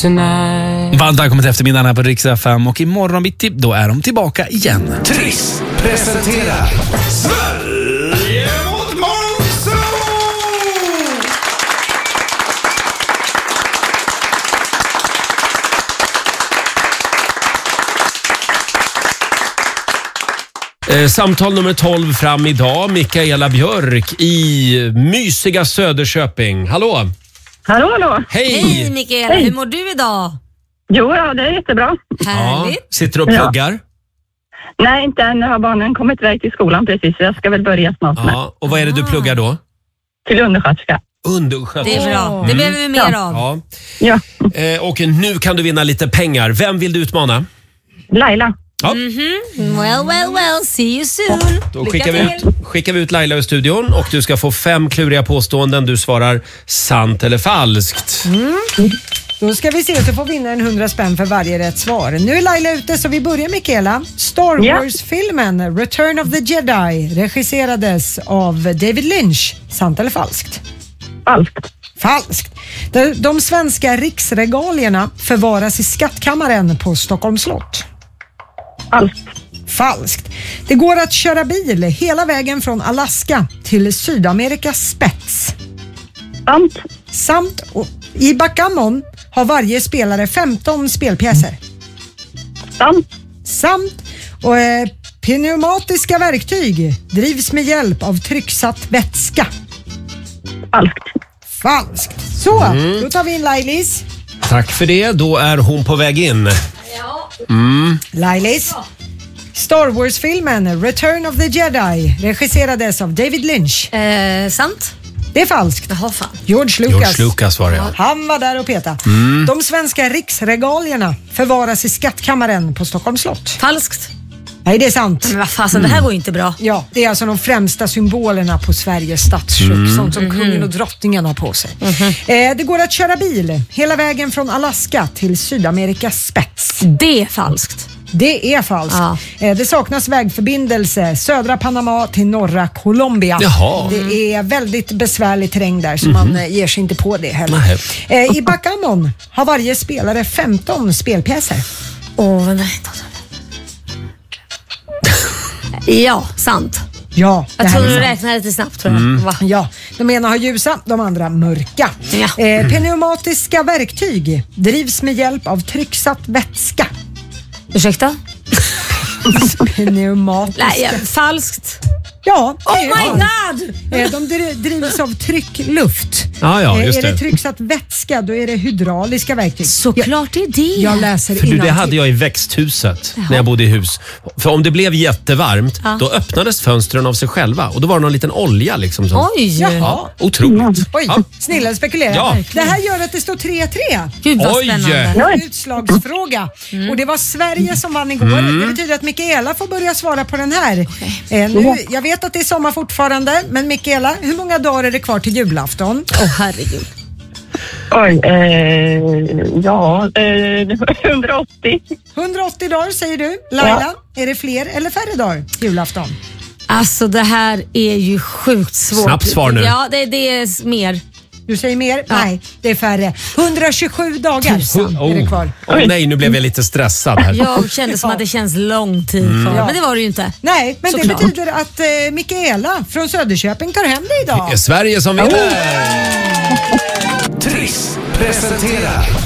tonight. Varmt välkommen till eftermiddagen på Rix FM och imorgon bitti, då är de tillbaka igen. Triss presenterar Sverige mot Monzo! Samtal nummer 12 fram idag. Mikaela Björk i mysiga Söderköping. Hallå! Hallå, hallå. Hej! Mikaela, hur mår du idag? Jo, ja, det är jättebra. Härligt. Ja, sitter du och pluggar? Nej, inte än. Nu har barnen kommit iväg till skolan precis. Jag ska väl börja snart med. Ja, och vad är det du pluggar då? Till undersköterska. Undersköterska. Det är bra. Det behöver vi mer av. Ja. Ja. Och nu kan du vinna lite pengar. Vem vill du utmana? Laila. Ja. Well, see you soon. Då skickar vi ut Laila ur studion och du ska få 5 kluriga påståenden. Du svarar sant eller falskt. Då ska vi se att du får vinna en 100 spänn för varje rätt svar. Nu är Laila ute så vi börjar Mikaela. Star Wars-filmen Return of the Jedi regisserades av David Lynch. Sant eller falskt? Falskt. Falskt. De svenska riksregalierna förvaras i skattkammaren på Stockholms slott. Falskt. Falskt. Det går att köra bil hela vägen från Alaska till Sydamerikas spets. Sant. Sant. Och i backgammon har varje spelare 15 spelpjäser. Sant. Sant. Och pneumatiska verktyg drivs med hjälp av trycksatt vätska. Falskt. Falskt. Så, då tar vi in Lailis. Tack för det. Då är hon på väg in. Lailis. Star Wars-filmen Return of the Jedi regisserades av David Lynch. Sant? Det är falskt. Jaha, fan. George Lucas. George Lucas var det, ja. Han var där och peta. De svenska riksregalierna förvaras i skattkammaren på Stockholms slott. Falskt. Nej, det är sant. Men vad fasen, det här går ju inte bra. Ja, det är alltså de främsta symbolerna på Sveriges statsskick. Sånt som kungen och drottningen har på sig. Det går att köra bil hela vägen från Alaska till Sydamerikas spets. Det är falskt. Det är falskt. Ja. Det saknas vägförbindelse södra Panama till norra Colombia. Jaha. Det är väldigt besvärlig terräng där så man ger sig inte på det heller. I backgammon har varje spelare 15 spelpjäser. Nej. Ja, sant. Ja, det Jag här tror är du sant. räknar lite snabbt, tror jag. Va? Ja, de ena har ljusa, de andra mörka. Ja. Pneumatiska verktyg drivs med hjälp av trycksatt vätska. Ursäkta? Pneumatiska. Nej, falskt. Ja, Oh my god! de drivs av tryckluft. Ja, just Är det. det trycksatt vätska, då är det hydrauliska verktyg. Såklart det är det. Jag läser För det innantill. hade jag i växthuset när jag bodde i hus. För om det blev jättevarmt, då öppnades fönstren av sig själva. Och då var det någon liten olja liksom. Som, Oj! ja, otroligt. Oj, Ja. snälla spekulera. Ja. Det här gör att det står 3-3. Gud vad Oj. spännande. Utslagsfråga. Och det var Sverige som vann igår. Det betyder att Mikaela får börja svara på den här. Nu, jag vet att det är sommar fortfarande, men Mikaela, hur många dagar är det kvar till julafton? Herregud. Oj, 180. 180 dagar säger du. Laila, är det fler eller färre dagar till julafton? Alltså det här är ju sjukt svårt. Snabbt svar nu. Ja, det är mer. Du säger mer? Nej, det är färre. 127 dagar är det kvar. Nej, nu blev jag lite stressad här. Jag kände som att det känns lång tid kvar, men det var det ju inte. Nej, men Såklart. det betyder att Mikaela från Söderköping tar hem det idag. Det är Sverige som vinner! Triss presenterar